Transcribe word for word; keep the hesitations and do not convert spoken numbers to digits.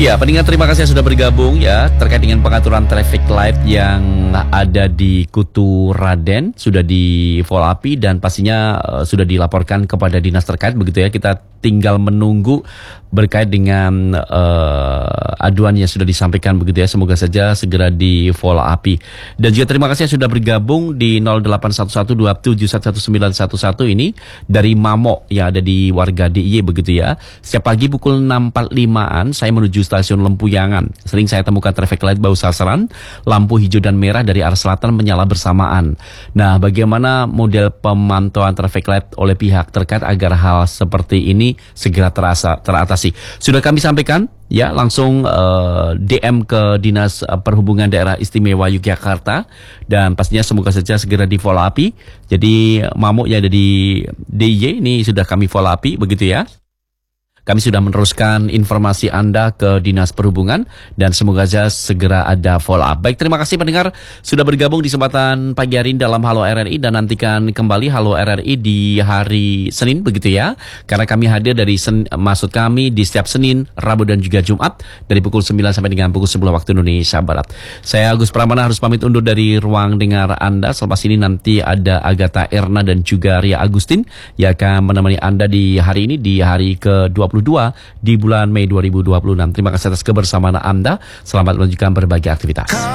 Ya, pendengar terima kasih sudah bergabung ya terkait dengan pengaturan traffic light yang ada di Kutu Raden sudah di follow up dan pastinya uh, sudah dilaporkan kepada dinas terkait begitu ya. Kita tinggal menunggu berkait dengan uh, aduan yang sudah disampaikan begitu ya. Semoga saja segera di follow up. Dan juga terima kasih yang sudah bergabung di nol delapan satu satu dua tujuh satu satu sembilan satu satu ini dari Mamo yang ada di warga D I Y begitu ya. Setiap pagi pukul enam empat puluh lima-an saya menuju stasiun Lempuyangan. Sering saya temukan traffic light bau sasaran, lampu hijau dan merah dari arah selatan menyala bersamaan. Nah, bagaimana model pemantauan traffic light oleh pihak terkait agar hal seperti ini segera terasa, teratasi? Sudah kami sampaikan ya, langsung uh, D M ke Dinas Perhubungan Daerah Istimewa Yogyakarta dan pastinya semoga saja segera di follow up. Jadi Mamuk yang ada di D I Y ini sudah kami follow up begitu ya. Kami sudah meneruskan informasi Anda ke Dinas Perhubungan dan semoga saja segera ada follow up. Baik, terima kasih pendengar sudah bergabung di kesempatan pagi hari ini dalam Halo R R I dan nantikan kembali Halo R R I di hari Senin begitu ya. Karena kami hadir dari sen, maksud kami di setiap Senin, Rabu dan juga Jumat dari pukul sembilan sampai dengan pukul sebelas waktu Indonesia Barat. Saya Agus Pramana harus pamit undur dari ruang dengar Anda. Selepas ini nanti ada Agatha Erna dan juga Ria Agustin yang akan menemani Anda di hari ini di hari ke dua puluh dua di bulan Mei dua ribu dua puluh enam. Terima kasih atas kebersamaan Anda. Selamat melanjutkan berbagai aktivitas.